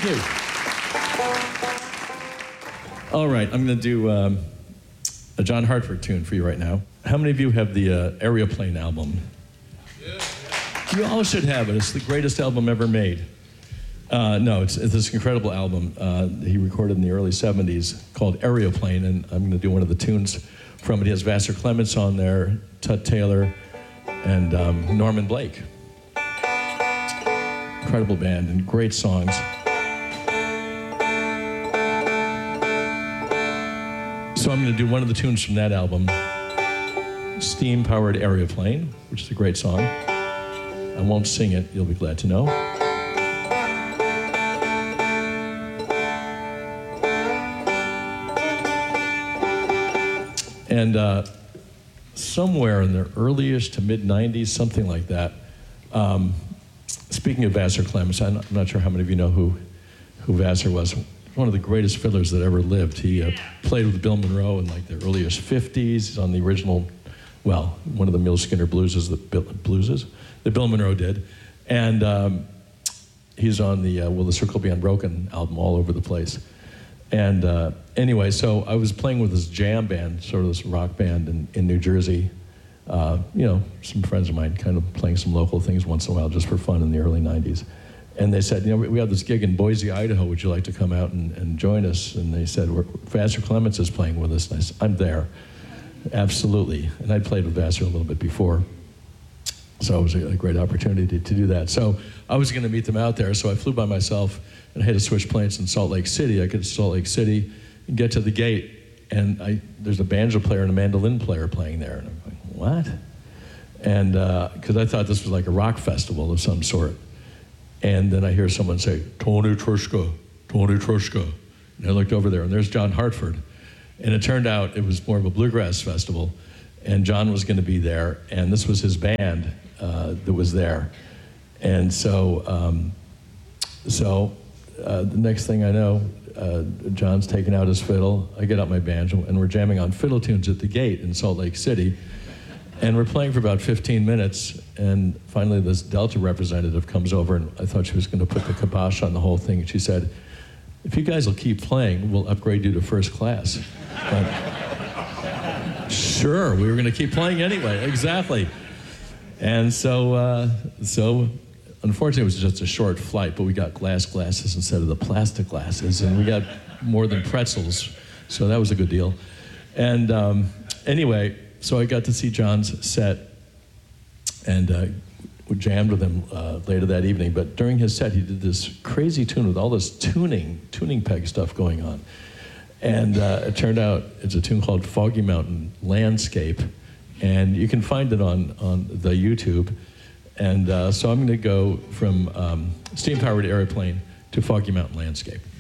Thank you. All right, I'm going to do a John Hartford tune for you right now. How many of you have the Aeroplane album? You all should have it. It's the greatest album ever made. No, it's this incredible album he recorded in the early 70s called Aeroplane, and I'm going to do one of the tunes from it. He has Vassar Clements on there, Tut Taylor, and Norman Blake. Incredible band and great songs. So I'm going to do one of the tunes from that album, Steam-Powered Aeroplane, which is a great song. I won't sing it, you'll be glad to know. And somewhere in the earliest to mid-90s, something like that, speaking of Vassar Clements, I'm not sure how many of you know who Vassar was. One of the greatest fiddlers that ever lived. He played with Bill Monroe in like the earliest 50s. He's on the original, well, one of the Mule Skinner blueses that Bill Monroe did. And he's on the Will the Circle Be Unbroken album all over the place. And anyway, so I was playing with this jam band, sort of this rock band in New Jersey. You know, some friends of mine kind of playing some local things once in a while just for fun in the early 90s. And they said, you know, we have this gig in Boise, Idaho. Would you like to come out and join us? And they said, Vassar Clements is playing with us. And I said, I'm there. Absolutely. And I played with Vassar a little bit before. So it was a great opportunity to do that. So I was going to meet them out there. So I flew by myself and I had to switch planes in Salt Lake City. I get to Salt Lake City and get to the gate. And there's a banjo player and a mandolin player playing there. And I'm like, what? And because I thought this was like a rock festival of some sort. And then I hear someone say, Tony Trushka, Tony Trushka. And I looked over there, and there's John Hartford. And it turned out it was more of a bluegrass festival, and John was going to be there, and this was his band that was there. And so, the next thing I know, John's taking out his fiddle, I get out my banjo, and we're jamming on fiddle tunes at the gate in Salt Lake City. And we're playing for about 15 minutes, and finally this Delta representative comes over, and I thought she was going to put the kibosh on the whole thing. And she said, if you guys will keep playing, we'll upgrade you to first class. But, sure, we were going to keep playing anyway, exactly. And so unfortunately it was just a short flight, but we got glass glasses instead of the plastic glasses, and we got more than pretzels, so that was a good deal. And anyway, so I got to see John's set, and we jammed with him later that evening. But during his set, he did this crazy tune with all this tuning peg stuff going on. And it turned out it's a tune called Foggy Mountain Landscape, and you can find it on the YouTube. And so I'm going to go from Steam-Powered Aeroplane to Foggy Mountain Landscape.